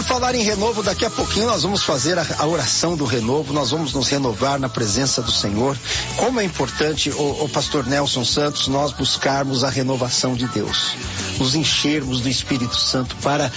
por falar em renovo, daqui a pouquinho nós vamos fazer a oração do renovo, nós vamos nos renovar na presença do Senhor. Como é importante, o pastor Nelson Santos, nós buscarmos a renovação de Deus, nos enchermos do Espírito Santo para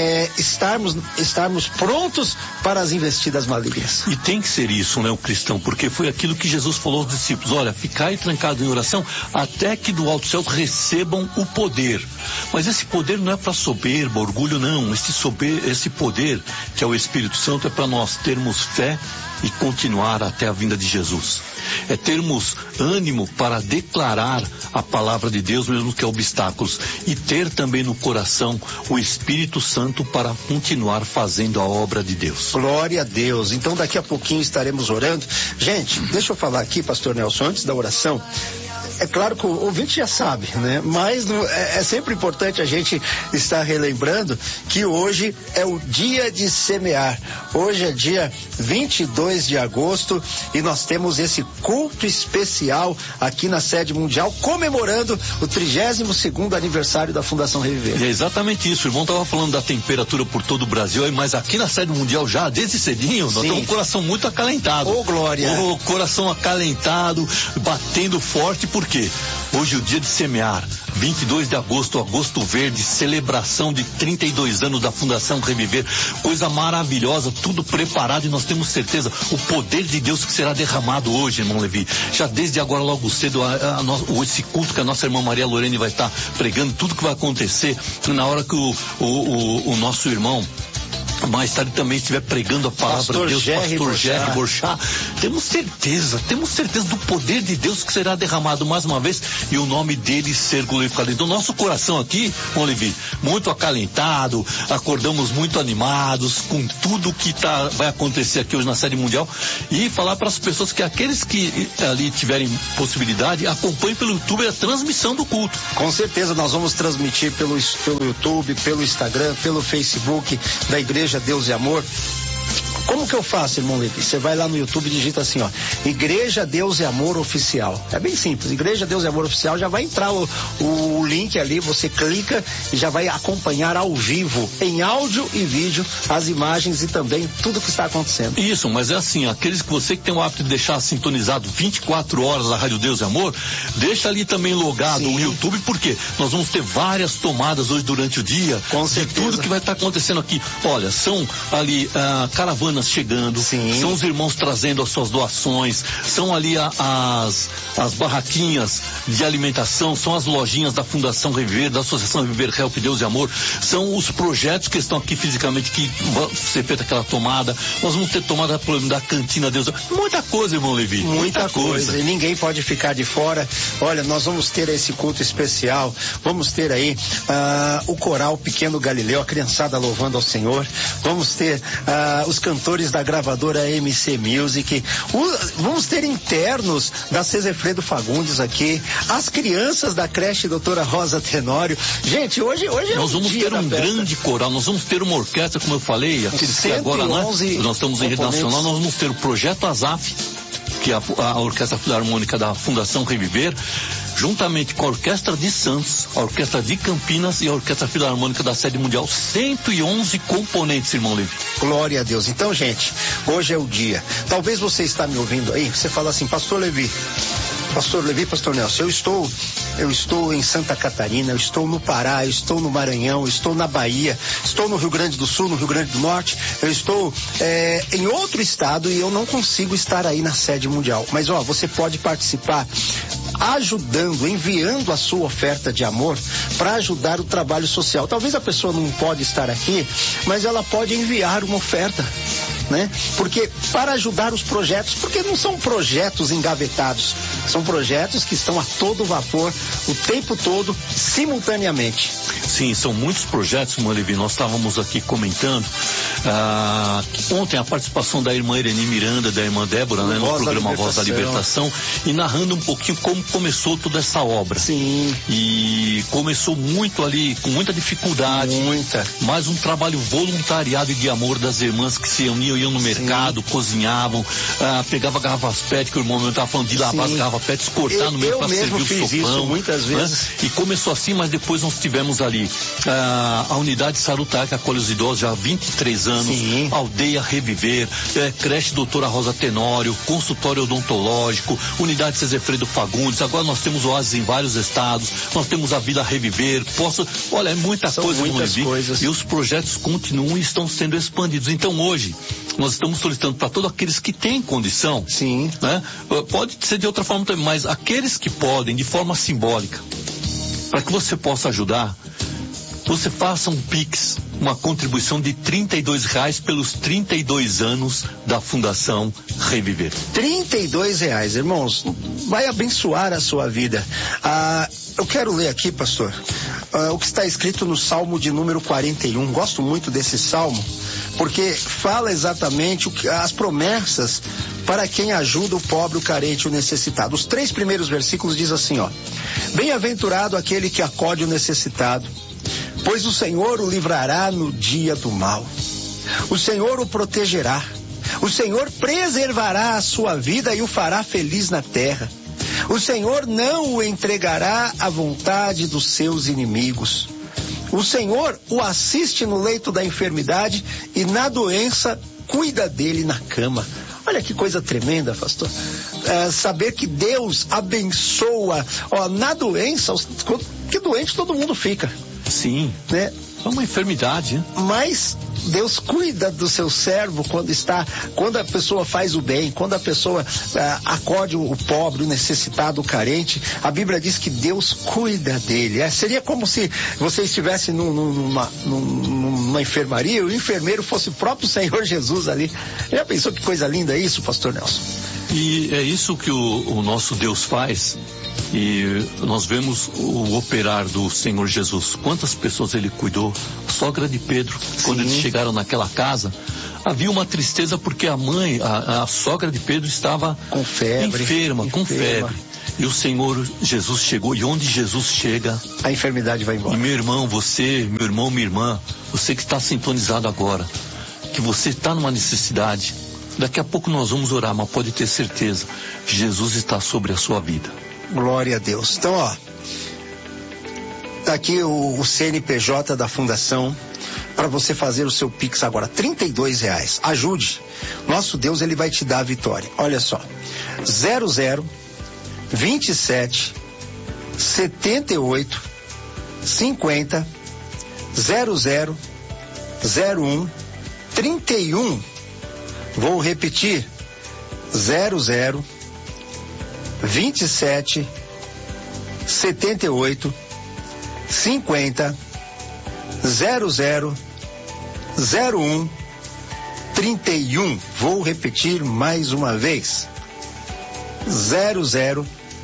estarmos prontos para as investidas malignas. E tem que ser isso, né, o cristão, porque foi aquilo que Jesus falou aos discípulos: olha, ficai trancado em oração até que do alto céu recebam o poder. Mas esse poder não é para soberba, orgulho, não. Esse poder, que é o Espírito Santo, é para nós termos fé e continuar até a vinda de Jesus. É termos ânimo para declarar a palavra de Deus, mesmo que obstáculos, e ter também no coração o Espírito Santo para continuar fazendo a obra de Deus. Glória a Deus. Então daqui a pouquinho estaremos orando. Gente, deixa eu falar aqui, pastor Nelson, antes da oração. É claro que o ouvinte já sabe, né? Mas é sempre importante a gente estar relembrando que hoje é o dia de semear. Hoje é dia 22 de agosto e nós temos esse culto especial aqui na sede mundial, comemorando o 32º aniversário da Fundação Reviver. É exatamente isso. O irmão estava falando da temperatura por todo o Brasil, mas aqui na sede mundial já, desde cedinho, nós temos um coração muito acalentado. Ô, glória! O coração acalentado, batendo forte, por quê? Hoje é o dia de semear, 22 de agosto, agosto verde, celebração de 32 anos da Fundação Reviver, coisa maravilhosa, tudo preparado, e nós temos certeza, o poder de Deus que será derramado hoje, irmão Levi. Já desde agora, logo cedo, esse culto que a nossa irmã Maria Lorene vai estar pregando, tudo que vai acontecer na hora que o nosso irmão mais tarde também estiver pregando a palavra de Deus, pastor Jerry Borchá, temos certeza do poder de Deus que será derramado mais uma vez e o nome dele ser glorificado. Então nosso coração aqui, Olivi, muito acalentado, acordamos muito animados com tudo que vai acontecer aqui hoje na sede mundial, e falar para as pessoas que aqueles que ali tiverem possibilidade, acompanhem pelo YouTube a transmissão do culto. Com certeza nós vamos transmitir pelo YouTube, pelo Instagram, pelo Facebook da Igreja Deus e Amor. Como que eu faço, irmão Levi? Você vai lá no YouTube e digita assim, ó, Igreja Deus e Amor Oficial. É bem simples, Igreja Deus e Amor Oficial, já vai entrar o link ali, você clica e já vai acompanhar ao vivo, em áudio e vídeo, as imagens e também tudo que está acontecendo. Isso, mas é assim, aqueles que você que tem o hábito de deixar sintonizado 24 horas a Rádio Deus e Amor, deixa ali também logado o YouTube, porque nós vamos ter várias tomadas hoje durante o dia, com de certeza, tudo que vai estar acontecendo aqui. Olha, são ali caravanas chegando, são os irmãos trazendo as suas doações, são ali as barraquinhas de alimentação, são as lojinhas da Fundação Reviver, da Associação Reviver Help Deus e Amor, são os projetos que estão aqui fisicamente, que vai ser feita aquela tomada, nós vamos ter tomada da cantina Deus, muita coisa, irmão Levi, muita coisa, e ninguém pode ficar de fora. Olha, nós vamos ter esse culto especial, vamos ter aí o coral Pequeno Galileu, a criançada louvando ao Senhor, vamos ter os cantores da gravadora MC Music, vamos ter internos da Cezefredo Fagundes aqui, as crianças da creche Doutora Rosa Tenório. Gente, hoje é nós vamos ter um grande coral, nós vamos ter uma orquestra, como eu falei, aqueles que agora, né, nós estamos em rede nacional, nós vamos ter o Projeto Azaf, que é a Orquestra Filarmônica da Fundação Reviver, juntamente com a Orquestra de Santos, a Orquestra de Campinas e a Orquestra Filarmônica da Sede Mundial, 111 componentes, irmão Levi. Glória a Deus. Então, gente, hoje é o dia. Talvez você está me ouvindo aí, você fala assim, Pastor Levi, Pastor Nelson, eu estou em Santa Catarina, eu estou no Pará, eu estou no Maranhão, eu estou na Bahia, estou no Rio Grande do Sul, no Rio Grande do Norte, eu estou em outro estado e eu não consigo estar aí na sede mundial. Mas você pode participar ajudando, enviando a sua oferta de amor para ajudar o trabalho social. Talvez a pessoa não pode estar aqui, mas ela pode enviar uma oferta, né? Porque para ajudar os projetos, porque não são projetos engavetados, são projetos que estão a todo vapor, o tempo todo, simultaneamente. Sim, são muitos projetos, irmão Levi. Nós estávamos aqui comentando ontem a participação da irmã Irene Miranda, da irmã Débora, né, no programa Voz da Libertação, e narrando um pouquinho como começou toda essa obra. Sim. E começou muito ali, com muita dificuldade. Muita. Mas um trabalho voluntariado e de amor das irmãs que se uniam, iam no mercado, cozinhavam, pegavam garrafas PET, que o irmão meu estava falando de lavar as garrafas PET, cortar no meio para servir o sopão. Isso muitas vezes. Né? E começou assim, mas depois nós tivemos ali a unidade Sarutai, que acolhe os idosos já há 23 anos, Aldeia Reviver, creche Doutora Rosa Tenório, consultório odontológico, unidade Cezefredo Fagundes, agora nós temos oásis em vários estados, nós temos a Vila Reviver, olha, é muita coisa no Reviver, e os projetos continuam e estão sendo expandidos. Então hoje, nós estamos solicitando para todos aqueles que têm condição, né? Pode ser de outra forma também, mas aqueles que podem, de forma simbólica, para que você possa ajudar, você faça um Pix, uma contribuição de R$32 pelos 32 anos da Fundação Reviver. R$32, irmãos, vai abençoar a sua vida. Eu quero ler aqui, pastor, o que está escrito no Salmo de número 41. Gosto muito desse Salmo, porque fala exatamente as promessas para quem ajuda o pobre, o carente, o necessitado. Os 3 primeiros versículos diz assim, bem-aventurado aquele que acode o necessitado, pois o Senhor o livrará no dia do mal. O Senhor o protegerá. O Senhor preservará a sua vida e o fará feliz na terra. O Senhor não o entregará à vontade dos seus inimigos. O Senhor o assiste no leito da enfermidade e na doença cuida dele na cama. Olha que coisa tremenda, pastor. Saber que Deus abençoa, na doença, que doente todo mundo fica. Sim, né? É uma enfermidade, né? Mas Deus cuida do seu servo quando a pessoa faz o bem, quando a pessoa acode o pobre, o necessitado, o carente. A Bíblia diz que Deus cuida dele. Seria como se você estivesse numa enfermaria e o enfermeiro fosse o próprio Senhor Jesus ali. Já pensou que coisa linda isso, pastor Nelson? E é isso que o nosso Deus faz. E nós vemos o operar do Senhor Jesus. Quantas pessoas ele cuidou? A sogra de Pedro, quando eles chegaram naquela casa, havia uma tristeza porque a sogra de Pedro estava com febre, enferma. Com febre. E o Senhor Jesus chegou, e onde Jesus chega, a enfermidade vai embora. E meu irmão, meu irmão, minha irmã, você que está sintonizado agora, que você está numa necessidade, daqui a pouco nós vamos orar, mas pode ter certeza, Jesus está sobre a sua vida. Glória a Deus. Então, tá aqui o CNPJ da Fundação para você fazer o seu Pix agora, R$32. Ajude. Nosso Deus, ele vai te dar a vitória. Olha só. 00 27 78 50 00 01 31. Vou repetir. 00 27 78 50 00 01 31. Vou repetir mais uma vez. 00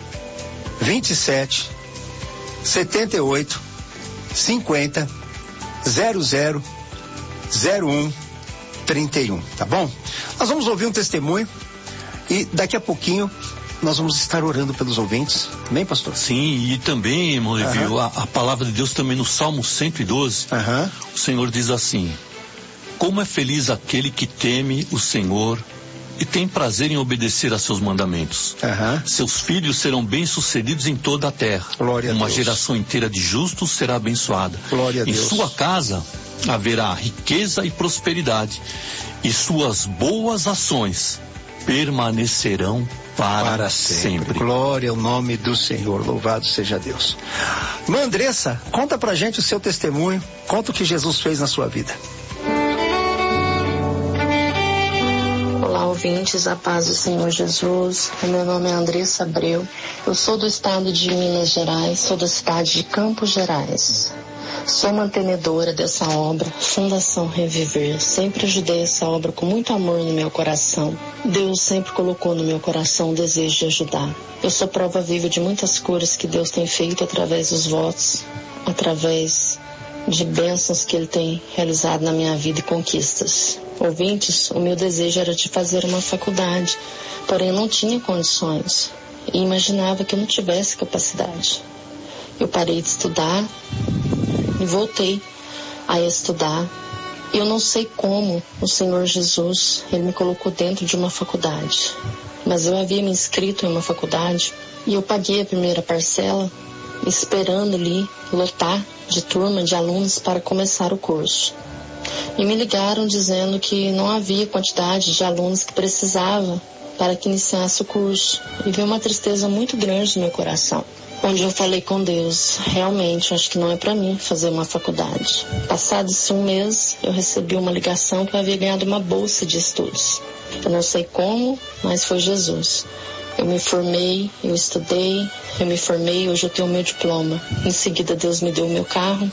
27 78 50 00 01 31. Tá bom? Nós vamos ouvir um testemunho e daqui a pouquinho nós vamos estar orando pelos ouvintes. Amém, pastor? Sim, e também, irmão Levi, a palavra de Deus também no Salmo 112, o Senhor diz assim: como é feliz aquele que teme o Senhor e tem prazer em obedecer a seus mandamentos. Seus filhos serão bem-sucedidos em toda a terra. Glória a Deus. Uma geração inteira de justos será abençoada. Glória a Deus. Em sua casa haverá riqueza e prosperidade, e suas boas ações permanecerão para sempre. Glória ao nome do Senhor, louvado seja Deus. Irmã Andressa, conta pra gente o seu testemunho, conta o que Jesus fez na sua vida. Olá, ouvintes, a paz do Senhor Jesus. O meu nome é Andressa Abreu, eu sou do estado de Minas Gerais, sou da cidade de Campos Gerais. Sou mantenedora dessa obra, Fundação Reviver. Sempre ajudei essa obra com muito amor no meu coração. Deus sempre colocou no meu coração o desejo de ajudar. Eu sou prova viva de muitas curas que Deus tem feito através dos votos, através de bênçãos que Ele tem realizado na minha vida e conquistas. Ouvintes, o meu desejo era de fazer uma faculdade, porém não tinha condições. e imaginava que eu não tivesse capacidade. Eu parei de estudar e voltei a estudar. Eu não sei como o Senhor Jesus, Ele me colocou dentro de uma faculdade. Mas eu havia me inscrito em uma faculdade e eu paguei a primeira parcela, esperando ali lotar de turma de alunos para começar o curso. E me ligaram dizendo que não havia quantidade de alunos que precisava para que iniciasse o curso. E veio uma tristeza muito grande no meu coração, onde eu falei com Deus, realmente, acho que não é para mim fazer uma faculdade. Passado esse um mês, eu recebi uma ligação que eu havia ganhado uma bolsa de estudos. Eu não sei como, mas foi Jesus. Eu me formei, eu estudei, eu me formei, hoje eu tenho o meu diploma. Em seguida, Deus me deu o meu carro.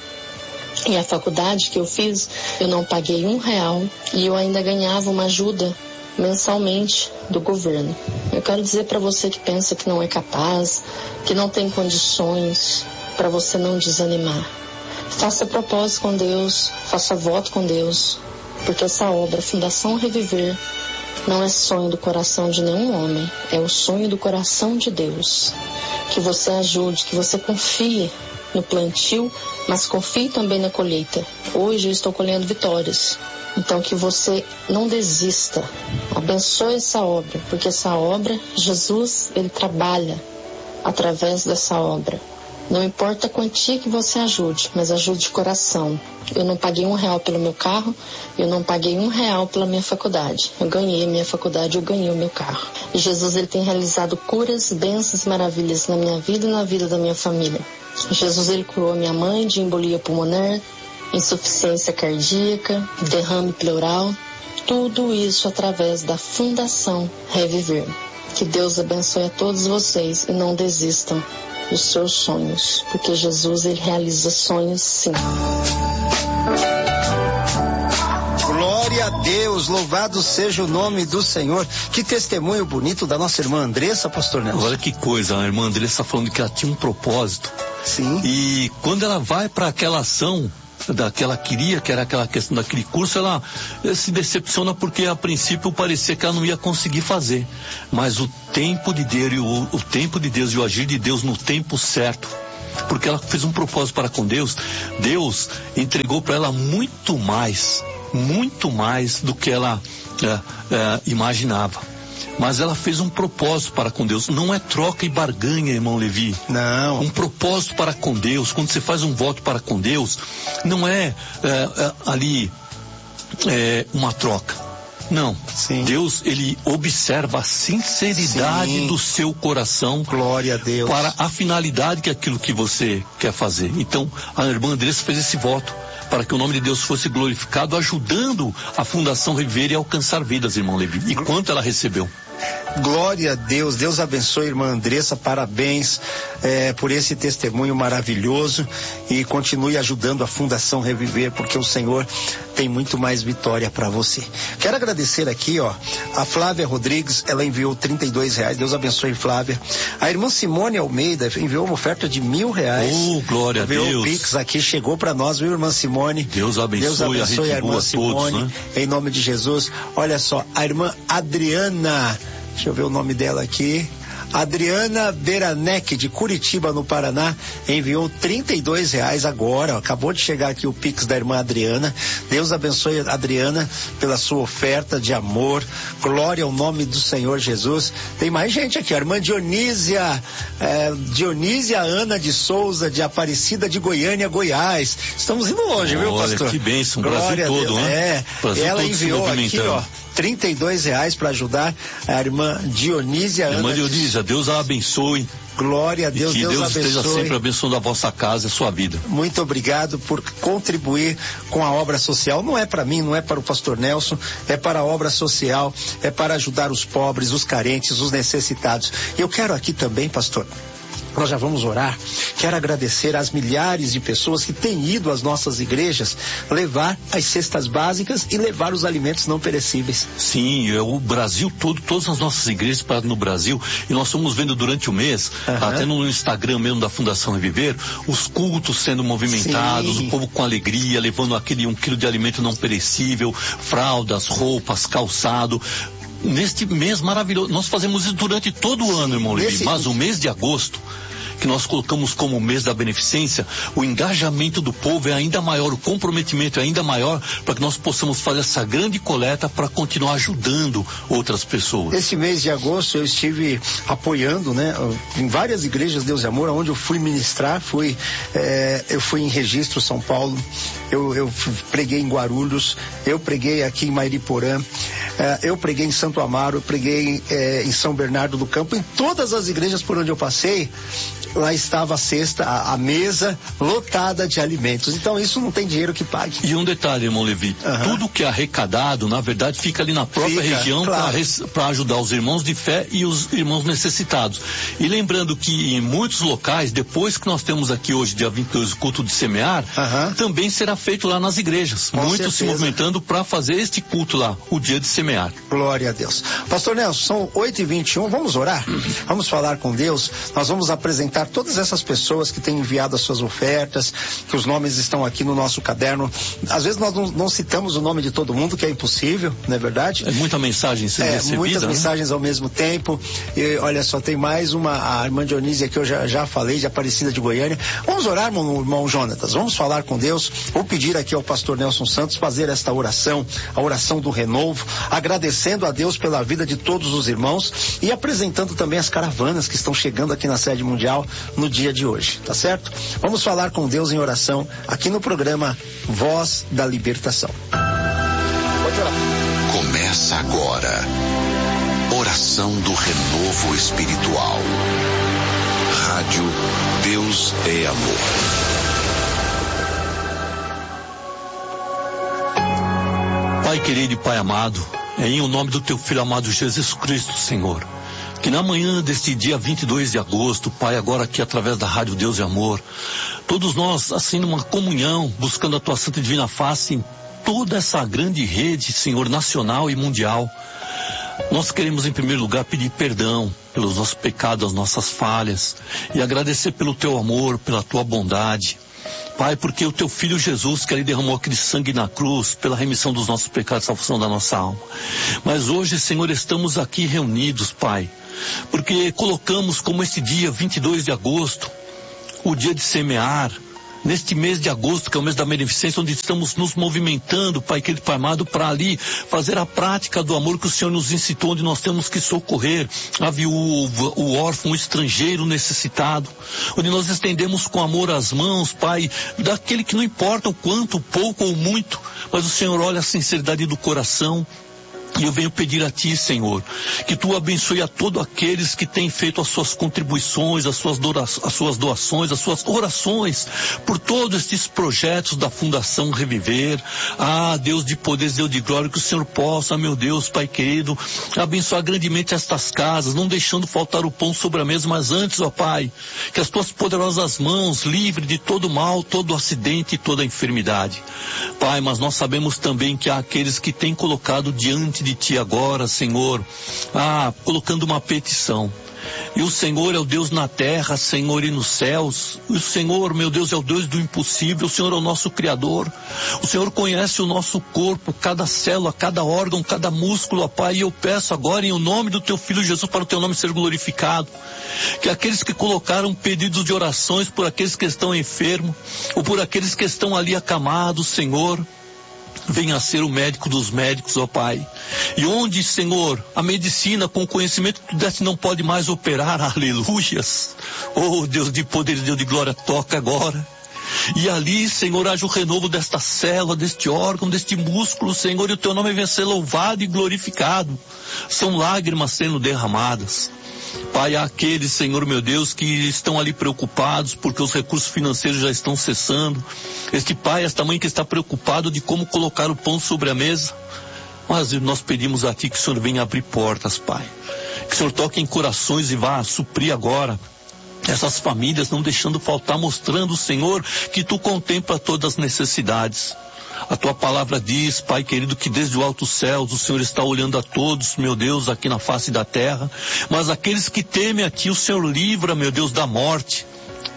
E a faculdade que eu fiz, eu não paguei R$1 e eu ainda ganhava uma ajuda mensalmente do governo. Eu quero dizer para você que pensa que não é capaz, que não tem condições, para você não desanimar. Faça propósito com Deus, faça voto com Deus, porque essa obra, Fundação Reviver, não é sonho do coração de nenhum homem, é o sonho do coração de Deus. Que você ajude, que você confie no plantio, mas confie também na colheita. Hoje eu estou colhendo vitórias. Então que você não desista. Abençoe essa obra, porque essa obra, Jesus, Ele trabalha através dessa obra. Não importa a quantia que você ajude, mas ajude de coração. Eu não paguei R$1 pelo meu carro, eu não paguei R$1 pela minha faculdade. Eu ganhei a minha faculdade, eu ganhei o meu carro. E Jesus, Ele tem realizado curas, bênçãos, maravilhas na minha vida e na vida da minha família. Jesus, Ele curou a minha mãe de embolia pulmonar, insuficiência cardíaca, derrame pleural. Tudo isso através da Fundação Reviver. Que Deus abençoe a todos vocês e não desistam dos seus sonhos, porque Jesus, Ele realiza sonhos sim. Glória a Deus, louvado seja o nome do Senhor. Que testemunho bonito da nossa irmã Andressa, pastor Nelson. Olha que coisa, a irmã Andressa falando que ela tinha um propósito. Sim. E quando ela vai para aquela ação que ela queria, que era aquela questão daquele curso, ela se decepciona porque a princípio parecia que ela não ia conseguir fazer. Mas o tempo de Deus o tempo de Deus e o agir de Deus no tempo certo, porque ela fez um propósito para com Deus, Deus entregou para ela muito mais do que ela imaginava. Mas ela fez um propósito para com Deus. Não é troca e barganha, irmão Levi. Não. Um propósito para com Deus. Quando você faz um voto para com Deus, não é uma troca. Não. Sim. Deus, Ele observa a sinceridade Sim. do seu coração. Glória a Deus. Para a finalidade que é aquilo que você quer fazer. Então, a irmã Andressa fez esse voto para que o nome de Deus fosse glorificado, ajudando a Fundação Reviver a alcançar vidas, irmão Levi. E quanto ela recebeu? Glória a Deus, Deus abençoe a irmã Andressa, parabéns por esse testemunho maravilhoso e continue ajudando a Fundação Reviver, porque o Senhor tem muito mais vitória para você. Quero agradecer aqui, a Flávia Rodrigues, ela enviou R$32, Deus abençoe, Flávia. A irmã Simone Almeida enviou uma oferta de R$1.000. Oh, glória a Deus. O Pix aqui, chegou para nós, viu, irmã Simone? Deus abençoe a irmã Simone, todos, né? Em nome de Jesus. Olha só, a irmã Adriana, deixa eu ver o nome dela aqui. Adriana Beranec, de Curitiba, no Paraná, enviou R$32 agora. Acabou de chegar aqui o Pix da irmã Adriana. Deus abençoe a Adriana pela sua oferta de amor. Glória ao nome do Senhor Jesus. Tem mais gente aqui, a irmã Dionísia Ana de Souza, de Aparecida de Goiânia, Goiás. Estamos indo longe, viu, pastor? Olha, que bênção, Glória Brasil todo, né? Brasil ela todo enviou aqui, R$32 para ajudar a irmã Dionísia Ana. Irmã Dionísia, Deus a abençoe. Glória a Deus, e que Deus abençoe. Esteja sempre abençoando a vossa casa e a sua vida. Muito obrigado por contribuir com a obra social. Não é para mim, não é para o pastor Nelson, é para a obra social, é para ajudar os pobres, os carentes, os necessitados. E eu quero aqui também, pastor, nós já vamos orar. Quero agradecer às milhares de pessoas que têm ido às nossas igrejas levar as cestas básicas e levar os alimentos não perecíveis. Sim, o Brasil todo, todas as nossas igrejas no Brasil, e nós estamos vendo durante o mês, até no Instagram mesmo da Fundação Reviver, os cultos sendo movimentados, Sim. O povo com alegria, levando aquele 1 quilo de alimento não perecível, fraldas, roupas, calçado. neste mês maravilhoso. Nós fazemos isso durante todo o ano, irmão Levi, mas o mês de agosto, que nós colocamos como mês da beneficência, o engajamento do povo é ainda maior, o comprometimento é ainda maior, para que nós possamos fazer essa grande coleta para continuar ajudando outras pessoas. Esse mês de agosto eu estive apoiando, né, em várias igrejas Deus e Amor, onde eu fui ministrar, eu fui em Registro, São Paulo, eu preguei em Guarulhos, eu preguei aqui em Mairiporã, eu preguei em Santo Amaro, eu preguei em São Bernardo do Campo, em todas as igrejas por onde eu passei. Lá estava a cesta, a mesa lotada de alimentos. Então isso não tem dinheiro que pague. E um detalhe, irmão Levi, tudo que é arrecadado, na verdade, fica ali na própria região, claro, para ajudar os irmãos de fé e os irmãos necessitados. E lembrando que em muitos locais, depois que nós temos aqui hoje, dia 22, o culto de semear, também será feito lá nas igrejas. Muitos se movimentando para fazer este culto lá, o dia de semear. Glória a Deus. Pastor Nelson, são 8h21, vamos orar? Vamos falar com Deus. Nós vamos apresentar todas essas pessoas que têm enviado as suas ofertas, que os nomes estão aqui no nosso caderno. Às vezes nós não citamos o nome de todo mundo, que é impossível, não é verdade? É muita mensagem sendo recebida, muitas mensagens ao mesmo tempo. E olha só, tem mais uma, a irmã Dionísia, que eu já falei, de Aparecida de Goiânia. Vamos orar, irmão Jonatas, vamos falar com Deus. Vou pedir aqui ao pastor Nelson Santos fazer esta oração, a oração do renovo, agradecendo a Deus pela vida de todos os irmãos e apresentando também as caravanas que estão chegando aqui na sede mundial no dia de hoje, tá certo? Vamos falar com Deus em oração aqui no programa Voz da Libertação. Pode orar. Começa agora. Oração do renovo espiritual. Rádio Deus é Amor. Pai querido e Pai amado, é em o nome do teu Filho amado Jesus Cristo, Senhor, que na manhã deste dia 22 de agosto, Pai, agora aqui através da Rádio Deus e Amor, todos nós, assim, numa comunhão, buscando a tua santa e divina face em toda essa grande rede, Senhor, nacional e mundial, nós queremos em primeiro lugar pedir perdão pelos nossos pecados, as nossas falhas, e agradecer pelo teu amor, pela tua bondade. Pai, porque o teu Filho Jesus, que ele derramou aquele sangue na cruz, pela remissão dos nossos pecados, salvação da nossa alma. Mas hoje, Senhor, estamos aqui reunidos, Pai, porque colocamos como este dia 22 de agosto, o dia de semear, neste mês de agosto, que é o mês da beneficência, onde estamos nos movimentando, Pai querido, Pai amado, para ali fazer a prática do amor que o Senhor nos incitou, onde nós temos que socorrer a viúva, o órfão, o estrangeiro, o necessitado, onde nós estendemos com amor as mãos, Pai, daquele que não importa o quanto, pouco ou muito, mas o Senhor olha a sinceridade do coração. E eu venho pedir a Ti, Senhor, que Tu abençoe a todos aqueles que têm feito as suas contribuições, as suas doações, as suas orações, por todos estes projetos da Fundação Reviver. Ah, Deus de poder, Deus de glória, que o Senhor possa, meu Deus, Pai querido, abençoar grandemente estas casas, não deixando faltar o pão sobre a mesa, mas antes, ó Pai, que as Tuas poderosas mãos livre de todo mal, todo acidente e toda enfermidade. Pai, mas nós sabemos também que há aqueles que têm colocado diante de Ti agora, Senhor, colocando uma petição. E o Senhor é o Deus na terra, Senhor, e nos céus. O Senhor, meu Deus, é o Deus do impossível. O Senhor é o nosso Criador. O Senhor conhece o nosso corpo, cada célula, cada órgão, cada músculo, ó Pai. E eu peço agora, em o nome do Teu Filho Jesus, para o Teu nome ser glorificado, que aqueles que colocaram pedidos de orações por aqueles que estão enfermos, ou por aqueles que estão ali acamados, Senhor, venha a ser o médico dos médicos, ó Pai. E onde, Senhor, a medicina com o conhecimento que Tu deste não pode mais operar, aleluias. Oh, Deus de poder, Deus de glória, toca agora. E ali, Senhor, haja o renovo desta célula, deste órgão, deste músculo, Senhor, e o Teu nome venha a ser louvado e glorificado. São lágrimas sendo derramadas. Pai, há aqueles, Senhor meu Deus, que estão ali preocupados porque os recursos financeiros já estão cessando. Este pai, esta mãe que está preocupado de como colocar o pão sobre a mesa. Mas nós pedimos a Ti que o Senhor venha abrir portas, Pai. Que o Senhor toque em corações e vá suprir agora essas famílias, não deixando faltar, mostrando, Senhor, que Tu contempla todas as necessidades. A Tua palavra diz, Pai querido, que desde o alto céu o Senhor está olhando a todos, meu Deus, aqui na face da terra, mas aqueles que temem a Ti, o Senhor livra, meu Deus, da morte.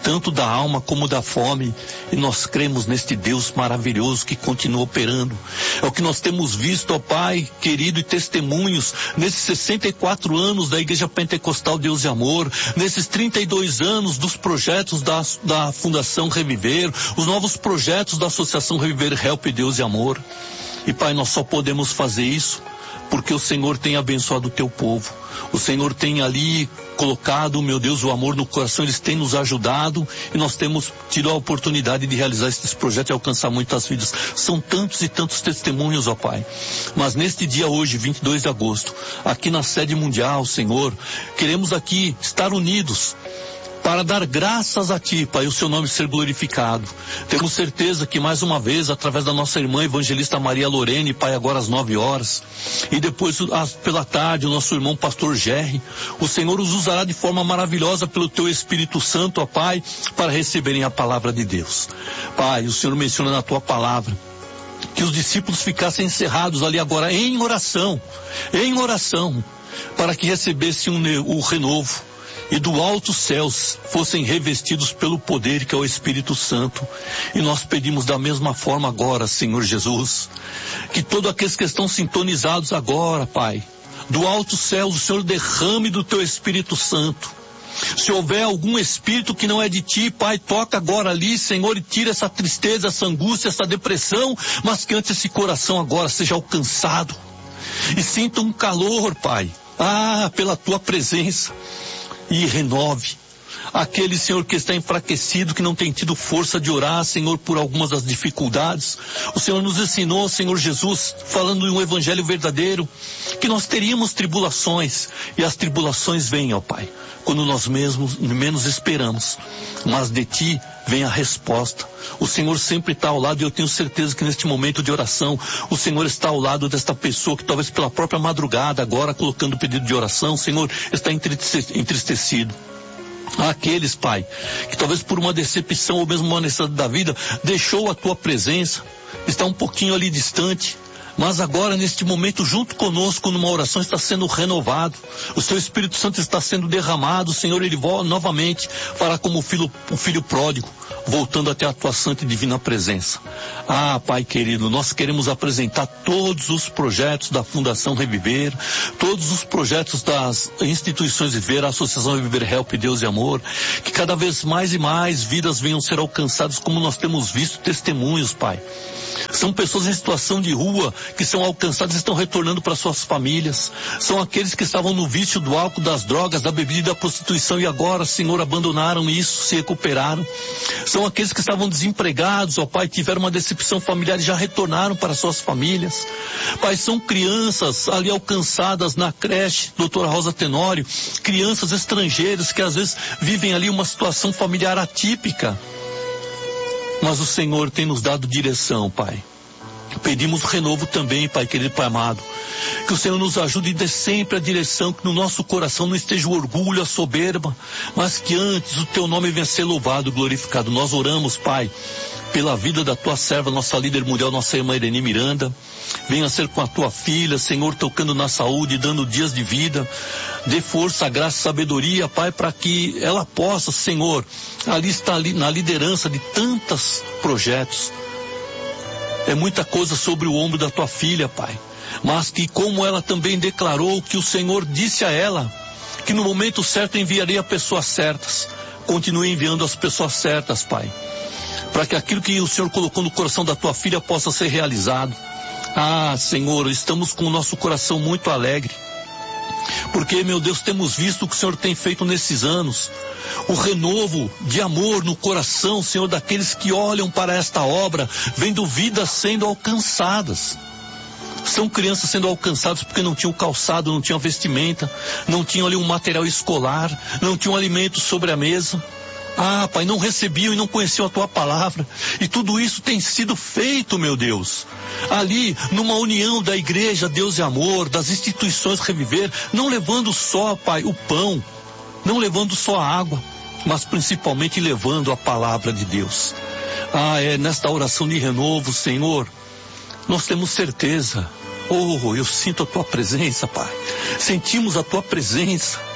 tanto da alma como da fome, e nós cremos neste Deus maravilhoso que continua operando. É o que nós temos visto, ó Pai querido, e testemunhos nesses 64 anos da Igreja Pentecostal Deus e Amor, nesses 32 anos dos projetos da Fundação Reviver, os novos projetos da Associação Reviver Help Deus e Amor. E Pai, nós só podemos fazer isso porque o Senhor tem abençoado o teu povo. O Senhor tem ali colocado, meu Deus, o amor no coração, eles têm nos ajudado e nós temos tido a oportunidade de realizar esses projetos e alcançar muitas vidas. São tantos e tantos testemunhos, ó Pai. Mas neste dia hoje, 22 de agosto, aqui na sede mundial, Senhor, queremos aqui estar unidos para dar graças a Ti, Pai, o Seu nome ser glorificado. Temos certeza que mais uma vez, através da nossa irmã evangelista Maria Lorene, Pai, agora às 9 horas, e depois pela tarde, o nosso irmão pastor Gerry, o Senhor os usará de forma maravilhosa pelo Teu Espírito Santo, ó Pai, para receberem a palavra de Deus. Pai, o Senhor menciona na Tua palavra que os discípulos ficassem encerrados ali agora em oração, para que recebessem o renovo e do alto céus fossem revestidos pelo poder que é o Espírito Santo. E nós pedimos da mesma forma agora, Senhor Jesus, que todos aqueles que estão sintonizados agora, Pai, do alto céus o Senhor derrame do Teu Espírito Santo. Se houver algum espírito que não é de Ti, Pai, toca agora ali, Senhor, e tira essa tristeza, essa angústia, essa depressão, mas que antes esse coração agora seja alcançado e sinta um calor, Pai, pela Tua presença. E renove aquele, Senhor, que está enfraquecido, que não tem tido força de orar, Senhor, por algumas das dificuldades. O Senhor nos ensinou, Senhor Jesus, falando em um evangelho verdadeiro, que nós teríamos tribulações, e as tribulações vêm, ó Pai, quando nós mesmos menos esperamos, mas de Ti vem a resposta. O Senhor sempre está ao lado, e eu tenho certeza que neste momento de oração, o Senhor está ao lado desta pessoa que talvez pela própria madrugada, agora colocando o pedido de oração, Senhor, está entristecido. Há aqueles, Pai, que talvez por uma decepção ou mesmo uma necessidade da vida, deixou a Tua presença, está um pouquinho ali distante, mas agora neste momento junto conosco numa oração está sendo renovado, o Teu Espírito Santo está sendo derramado, Senhor, Ele volta novamente, fará como o filho pródigo, voltando até a Tua santa e divina presença. Pai querido, nós queremos apresentar todos os projetos da Fundação Reviver, todos os projetos das instituições Viver, a Associação Reviver Help Deus e Amor, que cada vez mais e mais vidas venham ser alcançadas, como nós temos visto testemunhos, Pai. São pessoas em situação de rua que são alcançadas e estão retornando para suas famílias. São aqueles que estavam no vício do álcool, das drogas, da bebida e da prostituição e agora, Senhor, abandonaram isso, se recuperaram. São aqueles que estavam desempregados, ó Pai, tiveram uma decepção familiar e já retornaram para suas famílias. Pai, são crianças ali alcançadas na creche Doutora Rosa Tenório, crianças estrangeiras que às vezes vivem ali uma situação familiar atípica. Mas o Senhor tem nos dado direção, Pai. Pedimos renovo também, Pai querido, Pai amado, que o Senhor nos ajude e dê sempre a direção, que no nosso coração não esteja o orgulho, a soberba, mas que antes o Teu nome venha ser louvado, glorificado. Nós oramos, Pai, pela vida da Tua serva, nossa líder mundial, nossa irmã Irene Miranda. Venha ser com a Tua filha, Senhor, tocando na saúde, dando dias de vida. Dê força, graça, sabedoria, Pai, para que ela possa, Senhor, ali estar ali na liderança de tantos projetos. É muita coisa sobre o ombro da Tua filha, Pai. Mas que como ela também declarou que o Senhor disse a ela, que no momento certo enviaria pessoas certas. Continue enviando as pessoas certas, Pai, para que aquilo que o Senhor colocou no coração da Tua filha possa ser realizado. Senhor, estamos com o nosso coração muito alegre, porque, meu Deus, temos visto o que o Senhor tem feito nesses anos, o renovo de amor no coração, Senhor, daqueles que olham para esta obra, vendo vidas sendo alcançadas. São crianças sendo alcançadas porque não tinham calçado, não tinham vestimenta, não tinham ali um material escolar, não tinham alimento sobre a mesa. Pai, não recebiam e não conheciam a Tua palavra. E tudo isso tem sido feito, meu Deus, ali numa união da igreja Deus e Amor, das instituições Reviver, não levando só, Pai, o pão, não levando só a água, mas principalmente levando a palavra de Deus. Nesta oração de renovo, Senhor, nós temos certeza. Eu sinto a Tua presença, Pai. Sentimos a Tua presença.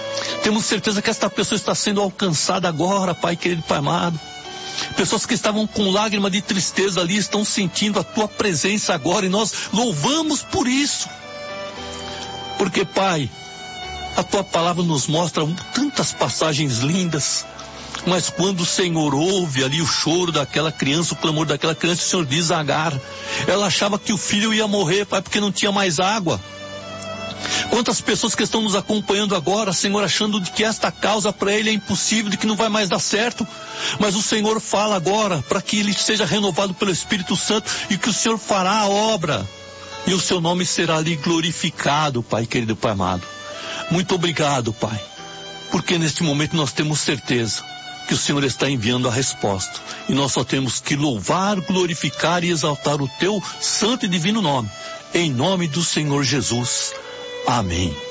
Temos certeza que esta pessoa está sendo alcançada agora, Pai querido, Pai amado. Pessoas que estavam com lágrima de tristeza ali estão sentindo a tua presença agora, e nós louvamos por isso. Porque, Pai, a tua palavra nos mostra tantas passagens lindas, mas quando o Senhor ouve ali o choro daquela criança, o clamor daquela criança, o Senhor diz a Agar, ela achava que o filho ia morrer, Pai, porque não tinha mais água. Quantas pessoas que estão nos acompanhando agora, Senhor, achando de que esta causa para ele é impossível, de que não vai mais dar certo, mas o Senhor fala agora para que ele seja renovado pelo Espírito Santo e que o Senhor fará a obra e o seu nome será ali glorificado, Pai querido, Pai amado. Muito obrigado, Pai, porque neste momento nós temos certeza que o Senhor está enviando a resposta e nós só temos que louvar, glorificar e exaltar o teu santo e divino nome, em nome do Senhor Jesus. Amém.